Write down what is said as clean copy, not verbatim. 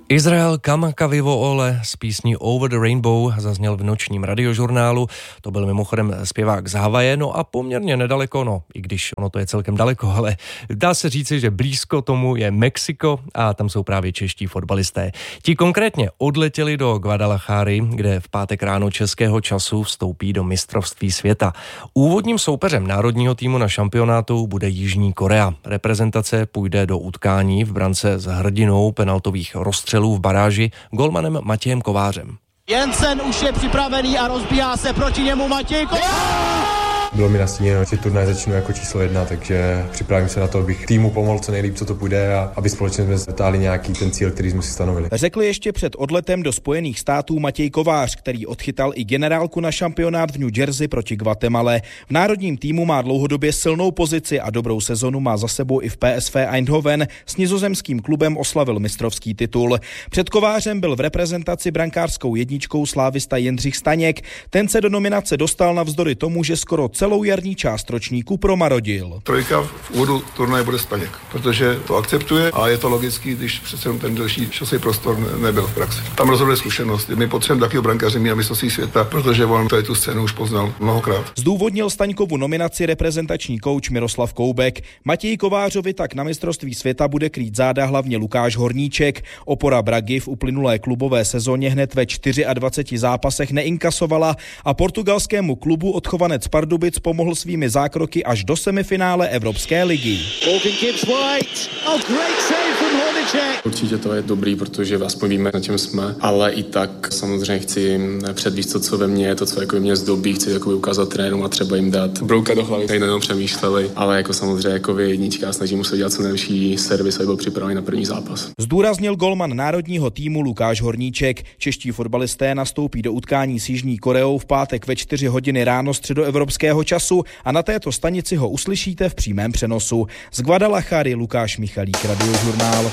Israel Kamakawiwo'ole z písní Over the Rainbow zazněl v nočním radiožurnálu. To byl mimochodem zpěvák z Havaje, no a poměrně nedaleko, i když ono to je celkem daleko, ale dá se říci, že blízko tomu je Mexiko a tam jsou právě čeští fotbalisté. Ti konkrétně odletěli do Guadalajary, kde v pátek ráno českého času vstoupí do mistrovství světa. Úvodním soupeřem národního týmu na šampionátu bude Jižní Korea. Reprezentace půjde do utkání v brance s hrdinou penaltových rozstřelů v baráži golmanem Matějem Kovářem. Jensen už je připravený a rozbíhá se proti němu Matěj Kovář! Bylo mi nastíněno, že turnaj začnu jako číslo 1, takže připravím se na to, abych týmu pomohl co nejlíp, co to půjde a aby společně jsme dotáhli nějaký ten cíl, který jsme si stanovili. Řekl ještě před odletem do Spojených států Matěj Kovář, který odchytal i generálku na šampionát v New Jersey proti Guatemale. V národním týmu má dlouhodobě silnou pozici a dobrou sezonu má za sebou i v PSV Eindhoven. S nizozemským klubem oslavil mistrovský titul. Před Kovářem byl v reprezentaci brankářskou jedničkou slávista Jindřich Staněk. Ten se do nominace dostal navzdory tomu, že skoro celou jarní část ročníku promarodil. Trojka v úvodu turnaje bude Staněk, protože to akceptuje a je to logický, když přece ten delší časový prostor nebyl v praxi. Tam rozhoduje zkušenost. My potřebujeme takového brankáře na mistrovství světa, protože on tu scénu už poznal mnohokrát. Zdůvodnil Staňkovu nominaci reprezentační kouč Miroslav Koubek. Matěji Kovářovi tak na mistrovství světa bude krýt záda hlavně Lukáš Horníček. Opora Bragy v uplynulé klubové sezóně hned ve 24 zápasech neinkasovala a portugalskému klubu odchovanec Pardubic pomohl svými zákroky až do semifinále Evropské ligy. Určitě to je dobrý, protože aspoň víme, na čem jsme, ale i tak samozřejmě chci předvíst to, co ve mně je, to, co jako mě zdobí, chci jako ukázat trenérům a třeba jim dát brouka do hlavy, tady nejenom přemýšleli, ale jako samozřejmě jako jednička snažím se dělat co nejlepší servis, aby byl připravený na první zápas. Zdůraznil golman národního týmu Lukáš Horníček. Čeští fotbalisté nastoupí do utkání s Jižní Koreou v pátek ve 4 hodiny ráno středoevropského času a na této stanici ho uslyšíte v přímém přenosu. Z Guadalajary Lukáš Michalík, Radiožurnál.